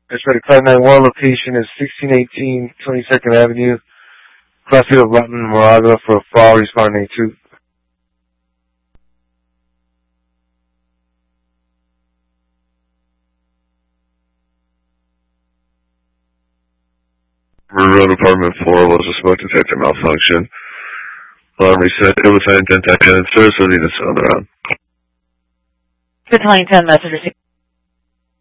That's right. Cloud 9-1 location is 1618 22nd Avenue. Crossfield, Lawton, Moraga for fall responding to. Road Apartment 4 was a smoke detector malfunction. Alarm reset. It was 910 and service units on the round. Good 10 message received.